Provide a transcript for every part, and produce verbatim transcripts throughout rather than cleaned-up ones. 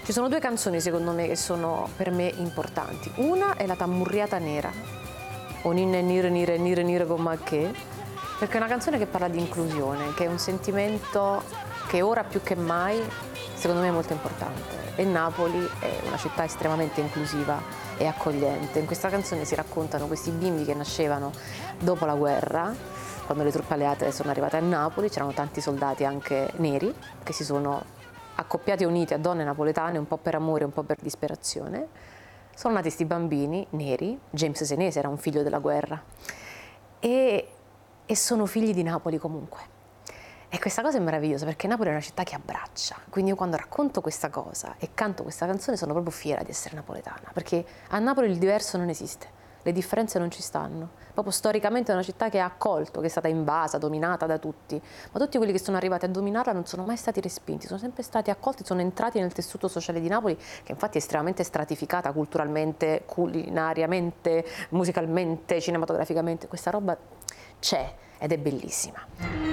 Ci sono due canzoni secondo me che sono per me importanti. Una è la Tammurriata Nera, o Ninne Nire Nire Nire Nire con ma che, perché è una canzone che parla di inclusione, che è un sentimento che ora più che mai secondo me è molto importante. E Napoli è una città estremamente inclusiva e accogliente. In questa canzone si raccontano questi bimbi che nascevano dopo la guerra, quando le truppe alleate sono arrivate a Napoli. C'erano tanti soldati anche neri che si sono accoppiati e uniti a donne napoletane un po' per amore, un po' per disperazione. Sono nati questi bambini neri. James Senese era un figlio della guerra e, e sono figli di Napoli comunque. E questa cosa è meravigliosa perché Napoli è una città che abbraccia, quindi io quando racconto questa cosa e canto questa canzone sono proprio fiera di essere napoletana, perché a Napoli il diverso non esiste, le differenze non ci stanno. Proprio storicamente è una città che ha accolto, che è stata invasa, dominata da tutti, ma tutti quelli che sono arrivati a dominarla non sono mai stati respinti, sono sempre stati accolti, sono entrati nel tessuto sociale di Napoli, che infatti è estremamente stratificata culturalmente, culinariamente, musicalmente, cinematograficamente. Questa roba c'è ed è bellissima.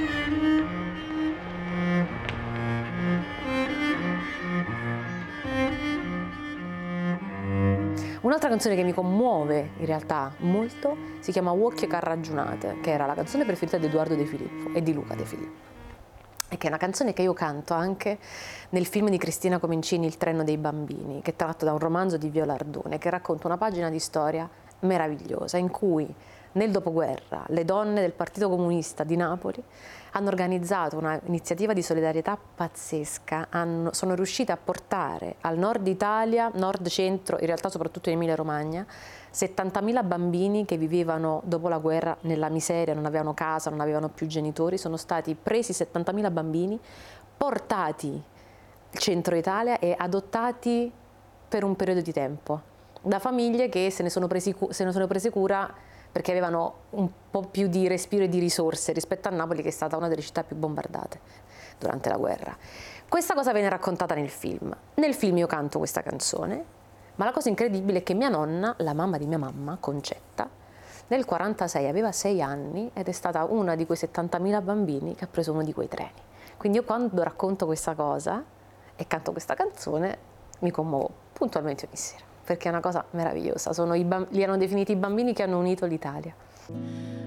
Un'altra canzone che mi commuove in realtà molto si chiama Wocche Carraggiunate, che era la canzone preferita di Edoardo De Filippo e di Luca De Filippo, e che è una canzone che io canto anche nel film di Cristina Comencini, Il treno dei bambini, che è tratto da un romanzo di Viola Ardone, che racconta una pagina di storia meravigliosa in cui nel dopoguerra le donne del Partito Comunista di Napoli hanno organizzato un'iniziativa di solidarietà pazzesca, hanno, sono riuscite a portare al nord Italia, nord centro, in realtà soprattutto in Emilia Romagna, settantamila bambini che vivevano dopo la guerra nella miseria, non avevano casa, non avevano più genitori. Sono stati presi settantamila bambini, portati al centro Italia e adottati per un periodo di tempo da famiglie che se ne sono presi, se ne sono prese cura perché avevano un po' più di respiro e di risorse rispetto a Napoli, che è stata una delle città più bombardate durante la guerra. Questa cosa viene raccontata nel film. Nel film io canto questa canzone, ma la cosa incredibile è che mia nonna, la mamma di mia mamma, Concetta, nel quarantasei aveva sei anni ed è stata una di quei settantamila bambini che ha preso uno di quei treni. Quindi io quando racconto questa cosa e canto questa canzone mi commuovo puntualmente ogni sera, perché è una cosa meravigliosa. Sono i li hanno definiti i bambini che hanno unito l'Italia.